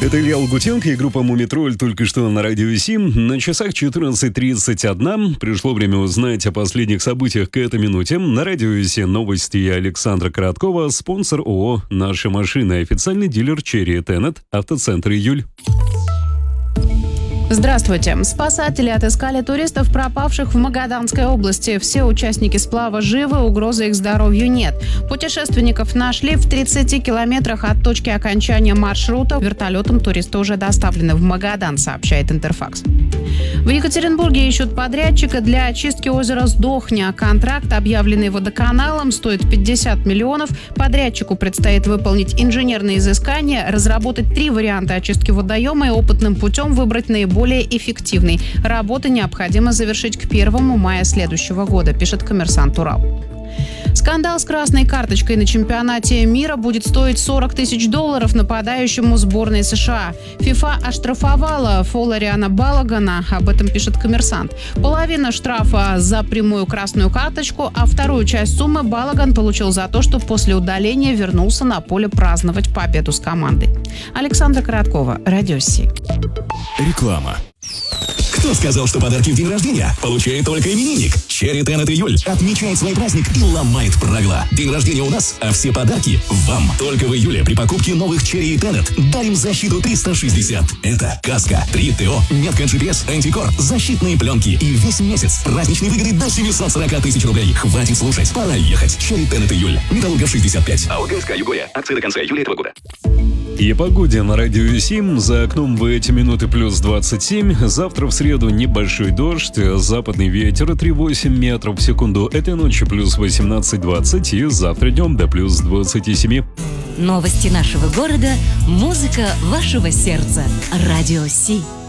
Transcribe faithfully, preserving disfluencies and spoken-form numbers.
Это Илья Лагутенко и группа «Мумитроль» только что на радио семь. На часах четырнадцать тридцать один. Пришло время узнать о последних событиях к этой минуте. На радио семь новости Александра Короткова, спонсор ООО «Наши машины», официальный дилер Cherry Tenet, автоцентр «Июль». Здравствуйте. Спасатели отыскали туристов, пропавших в Магаданской области. Все участники сплава живы, угрозы их здоровью нет. Путешественников нашли в тридцати километрах от точки окончания маршрута. Вертолетом туристы уже доставлены в Магадан, сообщает Интерфакс. В Екатеринбурге ищут подрядчика для очистки озера Сдохня. Контракт, объявленный водоканалом, стоит пятьдесят миллионов. Подрядчику предстоит выполнить инженерные изыскания, разработать три варианта очистки водоема и опытным путем выбрать наиболее более эффективный. Работы необходимо завершить к первому мая следующего года, пишет «Коммерсант Урал». Скандал с красной карточкой на чемпионате мира будет стоить сорок тысяч долларов нападающему сборной США. ФИФА оштрафовала Фолариана Балагана, об этом пишет «Коммерсант». Половина штрафа за прямую красную карточку, а вторую часть суммы Балаган получил за то, что после удаления вернулся на поле праздновать победу с командой. Александра Короткова, Радио семь. Реклама. Кто сказал, что подарки в день рождения получает только именинник? Cherry Tenet Июль отмечает свой праздник и ломает правила. День рождения у нас, а все подарки вам. Только в июле при покупке новых Cherry Tenet дарим защиту триста шестьдесят. Это каска, три ТО, метка джи пи эс, антикор, защитные пленки и весь месяц праздничные выгоды до семьсот сорок тысяч рублей. Хватит слушать, пора ехать. Cherry Tenet Июль. Металлургов шестьдесят пять. АО-ГСК Югория. Акции до конца июля этого года. И о погоде на радио семь. За окном в эти минуты плюс двадцать семь. Завтра в среду небольшой дождь. Западный ветер три целых восемь метров в секунду. Этой ночью плюс восемнадцать двадцать. И завтра днем до плюс двадцать семь. Новости нашего города. Музыка вашего сердца. Радио семь.